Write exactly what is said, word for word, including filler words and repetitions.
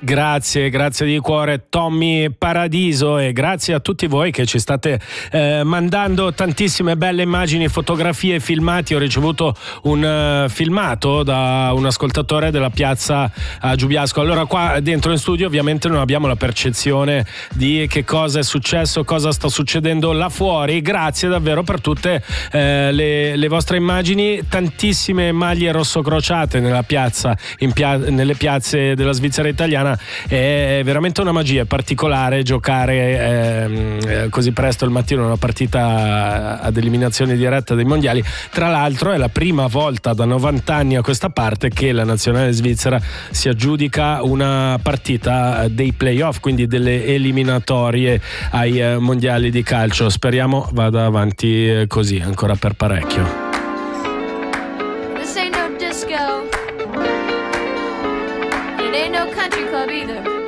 Grazie, grazie di cuore Tommy Paradiso, e grazie a tutti voi che ci state eh, mandando tantissime belle immagini, fotografie, filmati. Ho ricevuto un uh, filmato da un ascoltatore della piazza a Giubiasco. Allora, qua dentro in studio ovviamente non abbiamo la percezione di che cosa è successo, cosa sta succedendo là fuori. Grazie davvero per tutte eh, le, le vostre immagini, tantissime maglie rossocrociate nella piazza, in pia- nelle piazze della Svizzera italiana. È veramente una magia, è particolare giocare ehm, così presto il mattino una partita ad eliminazione diretta dei mondiali. Tra l'altro è la prima volta da novanta anni a questa parte che la nazionale svizzera si aggiudica una partita dei playoff, quindi delle eliminatorie ai eh, mondiali di calcio. Speriamo vada avanti eh, così ancora per parecchio. This ain't no disco. It ain't no country club either.